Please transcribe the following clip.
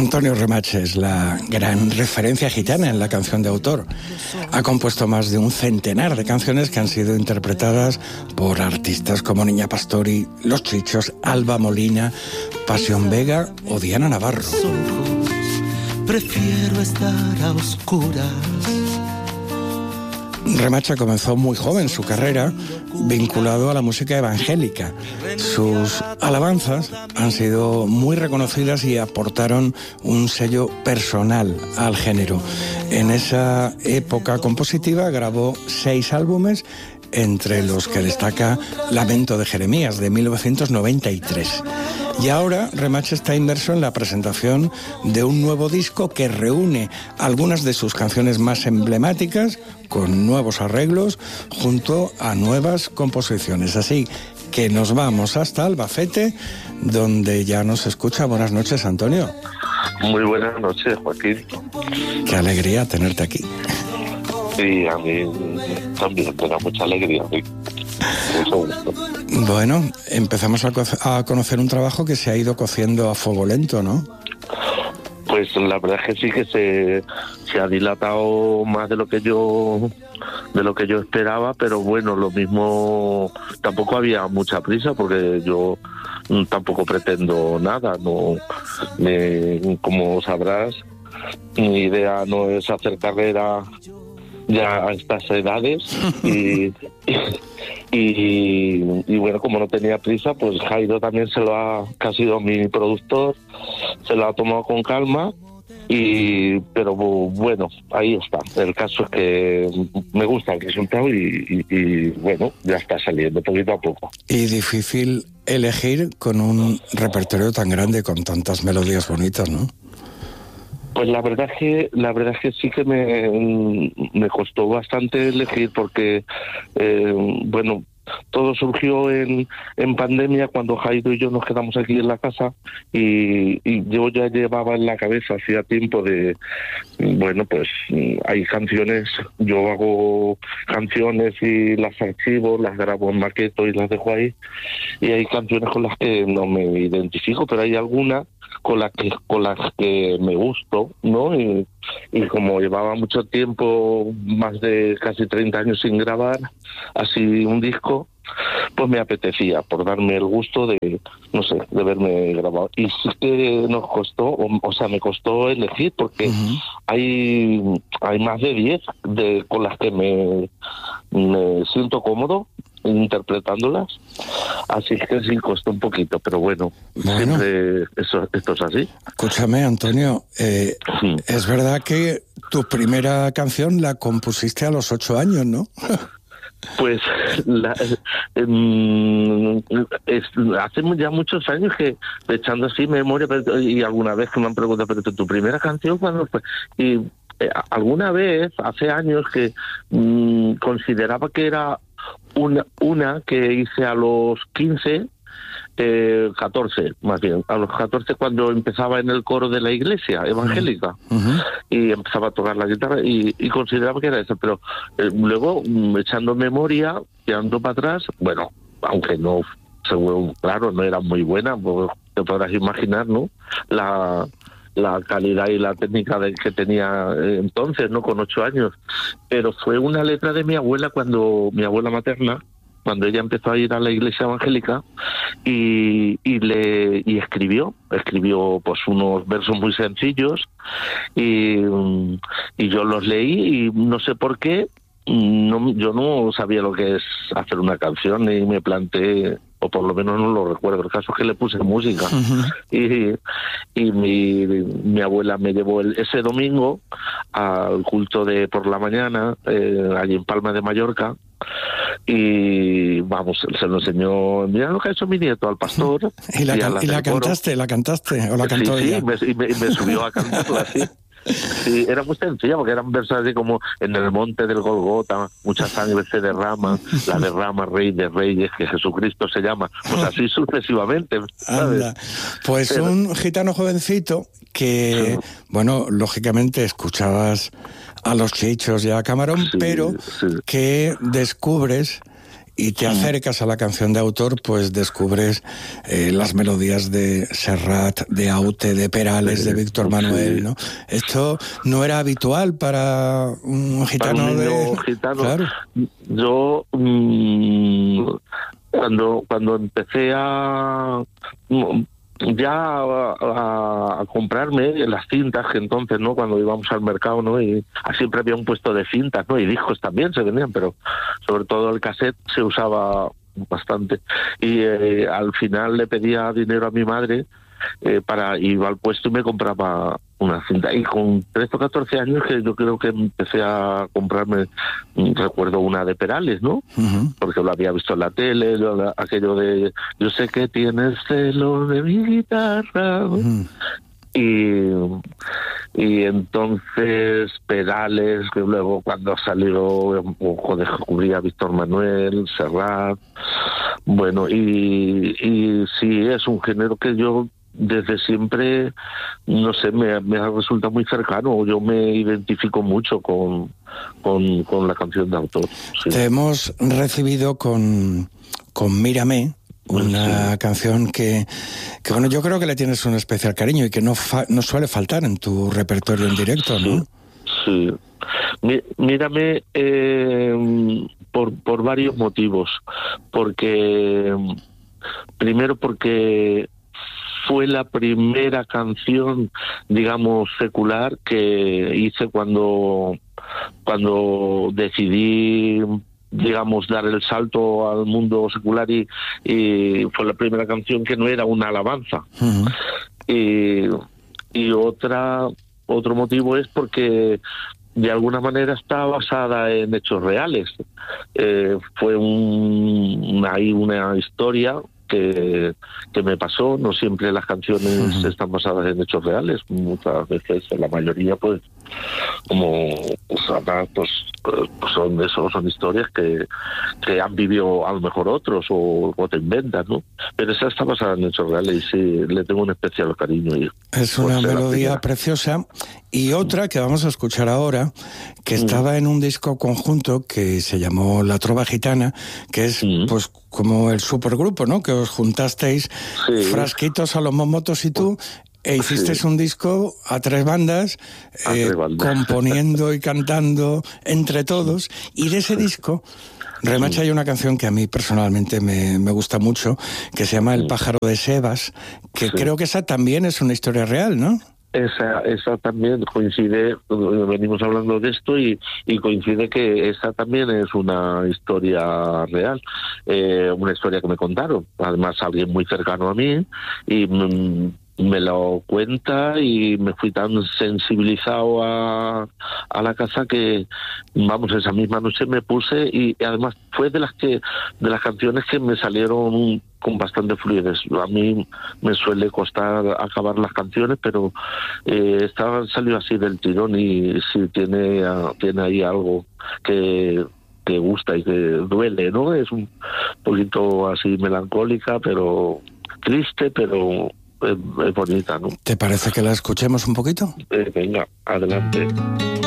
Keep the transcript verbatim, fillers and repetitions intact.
Antonio Remache es la gran referencia gitana en la canción de autor. Ha compuesto más de un centenar de canciones que han sido interpretadas por artistas como Niña Pastori, Los Chichos, Alba Molina, Pasión Vega o Diana Navarro. Prefiero estar a oscuras. Remache comenzó muy joven su carrera vinculado a la música evangélica. Sus alabanzas han sido muy reconocidas y aportaron un sello personal al género. En esa época compositiva grabó seis álbumes, entre los que destaca Lamento de Jeremías, de mil novecientos noventa y tres. Y ahora Remache está inmerso en la presentación de un nuevo disco que reúne algunas de sus canciones más emblemáticas con nuevos arreglos junto a nuevas composiciones. Así que nos vamos hasta Albacete, donde ya nos escucha. Buenas noches, Antonio. Muy buenas noches, Joaquín. Qué alegría tenerte aquí. Sí, a mí también me da mucha alegría. Sí. Mucho gusto. Bueno, empezamos a, co- a conocer un trabajo que se ha ido cociendo a fuego lento, ¿no? Pues la verdad es que sí que se, se ha dilatado más de lo que yo de lo que yo esperaba, pero bueno, lo mismo, tampoco había mucha prisa porque yo tampoco pretendo nada, no me, como sabrás, mi idea no es hacer carrera ya a estas edades y, y, y bueno, como no tenía prisa, pues Jairo también se lo ha, que ha sido mi productor, se lo ha tomado con calma, y pero bueno, ahí está. El caso es que me gusta el resultado y, y, y bueno, ya está saliendo poquito a poco. Y difícil elegir con un repertorio tan grande, con tantas melodías bonitas, ¿no? Pues la verdad es que la verdad es que sí que me, me costó bastante elegir porque eh, bueno, todo surgió en, en pandemia cuando Jairo y yo nos quedamos aquí en la casa y, y yo ya llevaba en la cabeza hacía tiempo de, bueno, pues hay canciones, yo hago canciones y las archivo, las grabo en maqueto y las dejo ahí, y hay canciones con las que no me identifico, pero hay algunas con las que con las que me gusto, ¿no? Y, y como llevaba mucho tiempo, más de casi treinta años sin grabar así un disco, pues me apetecía por darme el gusto de, no sé, de verme grabado. Y sí que nos costó, o, o sea, me costó elegir porque uh-huh. hay hay más de diez de con las que me, me siento cómodo interpretándolas, así que sí costó un poquito, pero bueno, bueno siempre eso, esto es así. Escúchame, Antonio, eh, sí. Es verdad que tu primera canción la compusiste a los ocho años, ¿no? Pues la, eh, es, hace ya muchos años que, echando así memoria, y alguna vez que me han preguntado, pero tu primera canción, ¿cuándo fue? Y eh, alguna vez, hace años, que mmm, consideraba que era una, una que hice a los quince, eh, catorce, más bien, a los catorce, cuando empezaba en el coro de la iglesia evangélica, uh-huh. y empezaba a tocar la guitarra, y, y consideraba que era esa, pero eh, luego, mm, echando memoria, tirando para atrás, bueno, aunque no, seguro, claro, no era muy buena, pues, te podrás imaginar, ¿no?, la... la calidad y la técnica de, que tenía entonces, ¿no?, con ocho años. Pero fue una letra de mi abuela, cuando mi abuela materna, cuando ella empezó a ir a la iglesia evangélica, y, y le y escribió, escribió pues unos versos muy sencillos, y, y yo los leí, y no sé por qué, no, yo no sabía lo que es hacer una canción, y me planteé, o por lo menos no lo recuerdo, el caso es que le puse música. Uh-huh. y, y mi, mi abuela me llevó el, ese domingo al culto de por la mañana, eh, allí en Palma de Mallorca, y vamos, se lo enseñó, mira lo que ha hecho mi nieto, al pastor. ¿Y la, y can, ¿y la cantaste, la cantaste o la cantó sí, ella? Sí, me, y me, y me subió a cantarla así. Sí, era muy sencilla porque eran versos así como: en el monte del Golgota mucha sangre se derrama, la derrama Rey de Reyes, que Jesucristo se llama, pues así sucesivamente, ¿sabes? Anda. Pues Pero... un gitano jovencito que, sí. bueno, lógicamente escuchabas a Los Chichos y a Camarón, sí, pero sí. que descubres y te acercas a la canción de autor, pues descubres eh, las melodías de Serrat, de Aute, de Perales, de Víctor Manuel, ¿no? Esto no era habitual para un gitano. Para un niño de gitano. Claro. Yo mmm, cuando cuando empecé a ya a, a, a comprarme las cintas, que entonces, ¿no?, cuando íbamos al mercado, ¿no?, y siempre había un puesto de cintas, ¿no?, y discos también se vendían, pero sobre todo el cassette se usaba bastante. Y eh, al final le pedía dinero a mi madre eh, para iba al puesto y me compraba una cinta. Y con trece o catorce años que yo creo que empecé a comprarme, recuerdo una de Perales, ¿no? Uh-huh. Porque lo había visto en la tele, lo, aquello de yo sé que tienes celo de mi guitarra. Uh-huh. Y, y entonces Perales, que luego cuando salió un poco descubrí a Víctor Manuel, Serrat, bueno, y, y sí, es un género que yo desde siempre, no sé, me, me resulta muy cercano. Yo me identifico mucho con, con, con la canción de autor. Sí. Te hemos recibido con, con Mírame, una sí. canción que, que, bueno, yo creo que le tienes un especial cariño y que no, fa, no suele faltar en tu repertorio en directo, ¿no? Sí. sí. Mírame eh, por, por varios motivos. Porque, primero porque fue la primera canción, digamos, secular que hice cuando, cuando decidí, digamos, dar el salto al mundo secular y, y fue la primera canción que no era una alabanza. Uh-huh. Y, y otra, otro motivo es porque de alguna manera está basada en hechos reales. Eh, fue un, hay una historia Que, que me pasó. No siempre las canciones uh-huh. están basadas en hechos reales, muchas veces, la mayoría, pues, como pues, pues, pues son eso, son historias que, que han vivido a lo mejor otros o, o te inventas, ¿no? Pero esa está basada en hechos reales y sí, le tengo un especial cariño. Y, es una pues, melodía preciosa. Y otra que vamos a escuchar ahora, que estaba mm. en un disco conjunto que se llamó La Trova Gitana, que es mm. pues como el supergrupo, ¿no?, que os juntasteis, sí. Frasquitos, Salomomotos y tú, e hicisteis sí. un disco a tres bandas, a eh, tres bandas. componiendo y cantando entre todos, y de ese disco Remacha hay una canción que a mí personalmente me, me gusta mucho, que se llama El pájaro de Sebas, que sí. creo que esa también es una historia real, ¿no? Esa, esa también coincide, venimos hablando de esto y, y coincide que esa también es una historia real, eh, una historia que me contaron, además alguien muy cercano a mí, y mm, me lo cuenta y me fui tan sensibilizado a, a la casa que, vamos, esa misma noche me puse y, y además fue de las que de las canciones que me salieron con bastante fluidez. A mí me suele costar acabar las canciones, pero eh, esta salió así del tirón y sí tiene, tiene ahí algo que, que gusta y que duele, ¿no? Es un poquito así melancólica, pero triste, pero es, es bonita, ¿no? ¿Te parece que la escuchemos un poquito? Eh, venga, adelante.